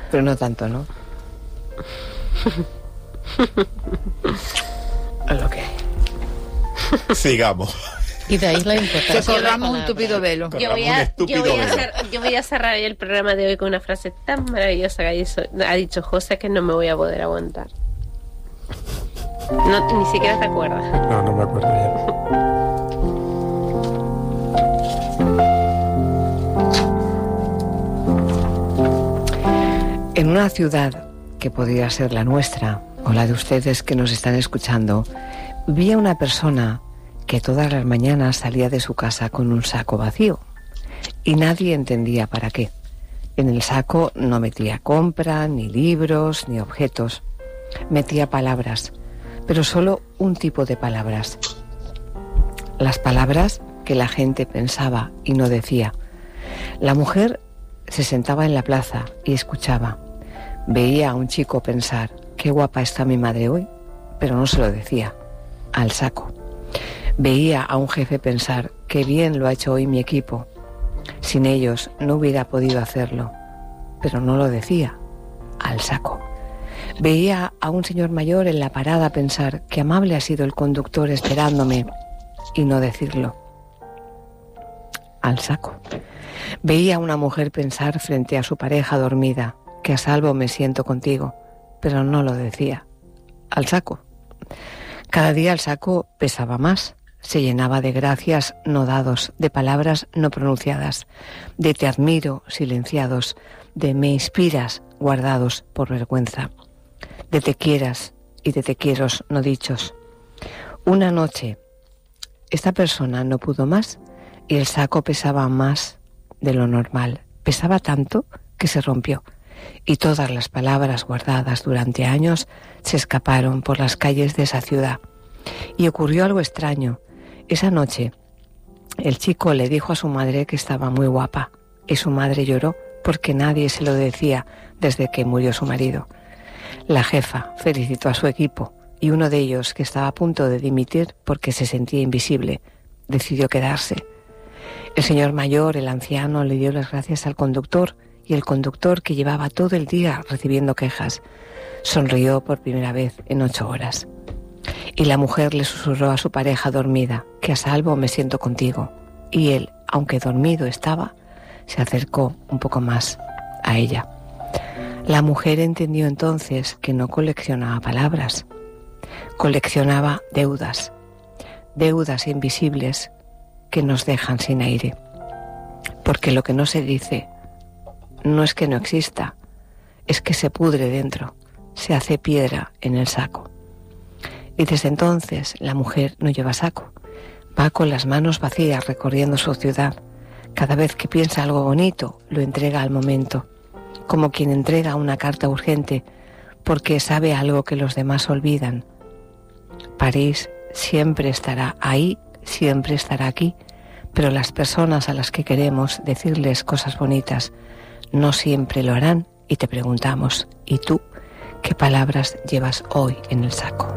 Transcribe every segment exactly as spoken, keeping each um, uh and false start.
Pero no tanto, ¿no? Es lo que hay. Sigamos. Y de ahí la importancia. Que corramos un tupido velo. Yo voy, a, yo, voy a cer- yo voy a cerrar el programa de hoy con una frase tan maravillosa que ha dicho, ha dicho José, que no me voy a poder aguantar. No, ni siquiera te acuerdas. No, no me acuerdo bien. En una ciudad que podría ser la nuestra o la de ustedes que nos están escuchando, vivía una persona que todas las mañanas salía de su casa con un saco vacío y nadie entendía para qué. En el saco no metía compra, ni libros, ni objetos. Metía palabras, pero solo un tipo de palabras. Las palabras que la gente pensaba y no decía. La mujer se sentaba en la plaza y escuchaba. Veía a un chico pensar, qué guapa está mi madre hoy, pero no se lo decía al saco. Veía a un jefe pensar, qué bien lo ha hecho hoy mi equipo. Sin ellos no hubiera podido hacerlo, pero no lo decía al saco. Veía a un señor mayor en la parada pensar, qué amable ha sido el conductor esperándome, y no decirlo al saco. Veía a una mujer pensar frente a su pareja dormida, que a salvo me siento contigo, pero no lo decía al saco. Cada día el saco pesaba más. Se llenaba de gracias no dados, de palabras no pronunciadas, de te admiro silenciados, de me inspiras guardados por vergüenza, de te quieras y de te quieros no dichos. Una noche, esta persona no pudo más y el saco pesaba más de lo normal. Pesaba tanto que se rompió y todas las palabras guardadas durante años se escaparon por las calles de esa ciudad. Y ocurrió algo extraño. Esa noche, el chico le dijo a su madre que estaba muy guapa y su madre lloró porque nadie se lo decía desde que murió su marido. La jefa felicitó a su equipo y uno de ellos, que estaba a punto de dimitir porque se sentía invisible, decidió quedarse. El señor mayor, el anciano, le dio las gracias al conductor y el conductor, que llevaba todo el día recibiendo quejas, sonrió por primera vez en ocho horas. Y la mujer le susurró a su pareja dormida, que a salvo me siento contigo. Y él, aunque dormido estaba, se acercó un poco más a ella. La mujer entendió entonces que no coleccionaba palabras, coleccionaba deudas, deudas invisibles que nos dejan sin aire. Porque lo que no se dice no es que no exista, es que se pudre dentro, se hace piedra en el saco. Y desde entonces la mujer no lleva saco, va con las manos vacías recorriendo su ciudad. Cada vez que piensa algo bonito, lo entrega al momento, como quien entrega una carta urgente porque sabe algo que los demás olvidan. París siempre estará ahí, siempre estará aquí, pero las personas a las que queremos decirles cosas bonitas no siempre lo harán y te preguntamos, ¿y tú qué palabras llevas hoy en el saco?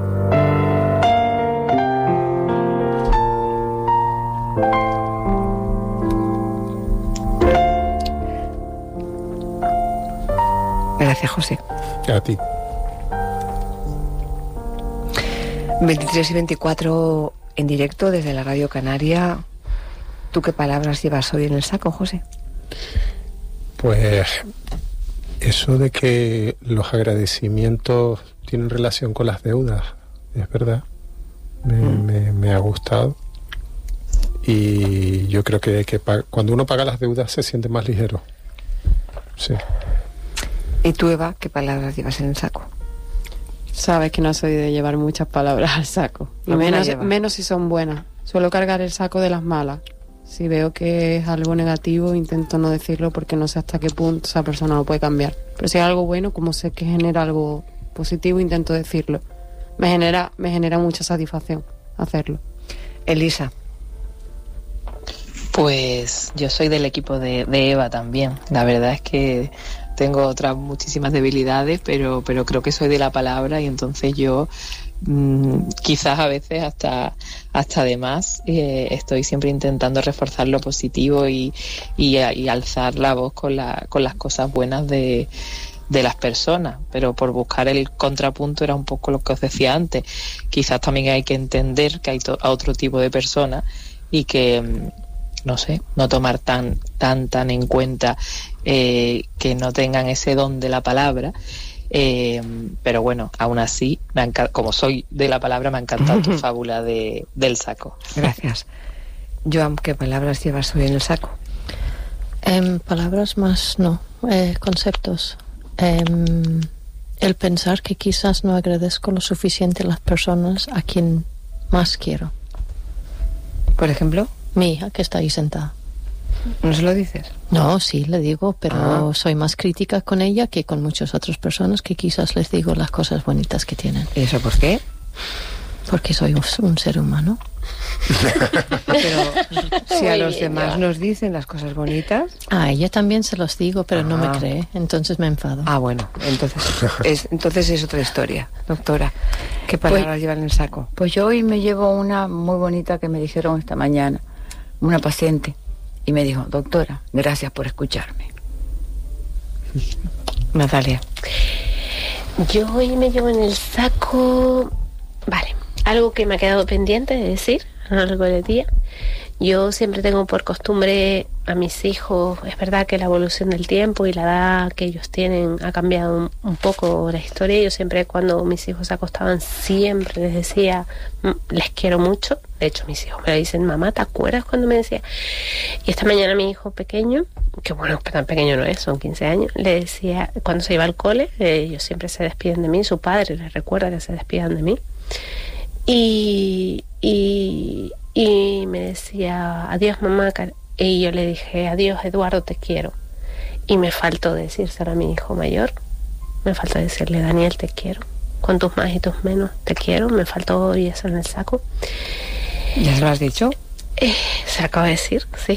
Gracias, José. A ti. veintitrés y veinticuatro en directo desde la Radio Canaria. ¿Tú qué palabras llevas hoy en el saco, José? Pues eso de que los agradecimientos tienen relación con las deudas, es verdad. Me, mm. me, me ha gustado. Y yo creo que, que pa- cuando uno paga las deudas se siente más ligero. Sí. ¿Y tú, Eva, qué palabras llevas en el saco? Sabes que no soy de llevar muchas palabras al saco. Y menos, menos si son buenas. Suelo cargar el saco de las malas. Si veo que es algo negativo, intento no decirlo porque no sé hasta qué punto esa persona lo puede cambiar. Pero si es algo bueno, como sé que genera algo positivo, intento decirlo. Me genera, me genera mucha satisfacción hacerlo. Elisa. Pues yo soy del equipo de, de Eva también. La verdad es que tengo otras muchísimas debilidades, pero, pero creo que soy de la palabra y entonces yo mmm, quizás a veces hasta, hasta de más eh, estoy siempre intentando reforzar lo positivo y, y, y alzar la voz con, la, con las cosas buenas de, de las personas, pero por buscar el contrapunto era un poco lo que os decía antes. Quizás también hay que entender que hay to- a otro tipo de personas y que, no sé, no tomar tan tan tan en cuenta eh, que no tengan ese don de la palabra. Eh, pero bueno, aún así, me ha enca- como soy de la palabra, me ha encantado tu fábula de, del saco. Gracias. Joan, ¿qué palabras llevas hoy en el saco? Eh, palabras más, no, eh, conceptos. Eh, el pensar que quizás no agradezco lo suficiente a las personas a quien más quiero. Por ejemplo, mi hija que está ahí sentada. ¿No se lo dices? No, sí, le digo, pero ah. soy más crítica con ella que con muchas otras personas que quizás les digo las cosas bonitas que tienen. ¿Y eso por qué? Porque soy un, un ser humano. Pero si a los bien, demás ya. nos dicen las cosas bonitas... A ella también se los digo, pero ah. no me cree, entonces me enfado. Ah, bueno, entonces es, entonces es otra historia. Doctora, ¿qué palabras pues, llevan en el saco? Pues yo hoy me llevo una muy bonita que me dijeron esta mañana, una paciente, y me dijo: doctora, gracias por escucharme. Natalia. Yo hoy me llevo en el saco, vale, algo que me ha quedado pendiente de decir a lo largo del día. Yo siempre tengo por costumbre a mis hijos, es verdad que la evolución del tiempo y la edad que ellos tienen ha cambiado un, un poco la historia. Yo siempre, cuando mis hijos se acostaban, siempre les decía, les quiero mucho. De hecho, mis hijos me lo dicen: mamá, ¿te acuerdas cuando me decía? Y esta mañana mi hijo pequeño, que bueno, tan pequeño no es, son quince años, le decía, cuando se iba al cole, eh, ellos siempre se despiden de mí, su padre les recuerda que se despidan de mí. Y... y Y me decía: adiós, mamá. Y yo le dije: adiós, Eduardo, te quiero. Y me faltó decírselo a mi hijo mayor. Me faltó decirle: Daniel, te quiero. Con tus más y tus menos, te quiero. Me faltó hoy eso en el saco. ¿Ya se lo has dicho? Eh, se lo acabo de decir, sí.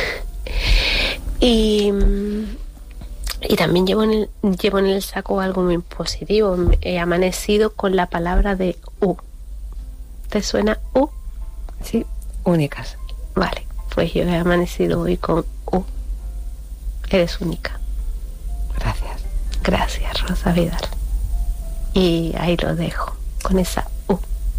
Y, y también llevo en, el, llevo en el saco algo muy positivo. He amanecido con la palabra de U. ¿Te suena U? Sí, únicas. Vale, pues yo he amanecido hoy con U. Eres única. Gracias. Gracias, Rosa Vidal. Y ahí lo dejo, con esa